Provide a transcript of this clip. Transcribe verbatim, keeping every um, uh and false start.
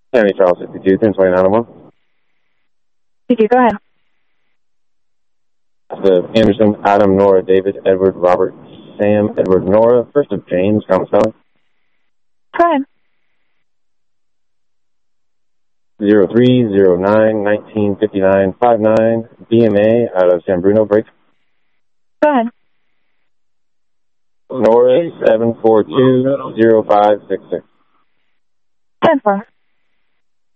County Charles fifty-two, ten twenty-nine oh one. Thank you, go ahead. The Anderson, Adam, Nora, David, Edward, Robert, Sam, Edward, Nora, first of James, County Spelling. Go ahead. zero three zero nine nineteen fifty-nine fifty-nine, B M A out of San Bruno, break. Go ahead. Nora, seven four two zero five six six. ten four.